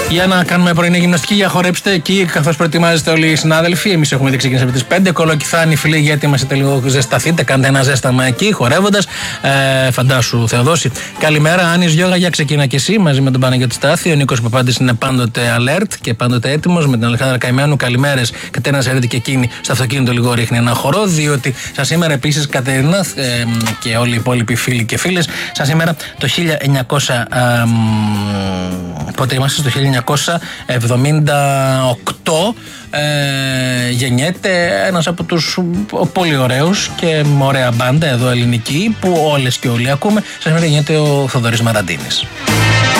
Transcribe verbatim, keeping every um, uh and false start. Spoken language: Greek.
Για να κάνουμε πρωινή γυμναστική, για χορέψτε εκεί καθώς προετοιμάζεστε όλοι οι συνάδελφοι. Εμείς έχουμε ήδη ξεκινήσει από τις πέντε. Κολοκυθάνοι φίλοι, γιατί είμαστε λίγο ζεσταθείτε. Κάντε ένα ζέσταμα εκεί χορεύοντας. Ε, φαντάσου, Θεοδόση. Καλημέρα, Άννης Γιώγα, για ξεκινά και εσύ μαζί με τον Παναγιώτη Στάθη. Ο Νίκος Παπάντης είναι πάντοτε alert και πάντοτε έτοιμος. Με την Αλεξάνδρα Καημένου, καλημέρες. Κατερίνα Σερέτη και εκείνη στο αυτοκίνητο λίγο ρίχνει ένα χορό. Διότι σαν σήμερα επίσης, Κατερίνα ε, και όλοι οι υπόλοιποι φίλοι και φίλες, σαν σήμερα το χίλια εννιακόσια. Ε, πότε είμαστε, στο χίλια εννιακόσια εβδομήντα οκτώ ε, γεννιέται ένας από τους πολύ ωραίους και ωραία μπάντα εδώ ελληνική που όλες και όλοι ακούμε. Σας σήμερα γεννιέται ο Θοδωρής Μαραντίνης.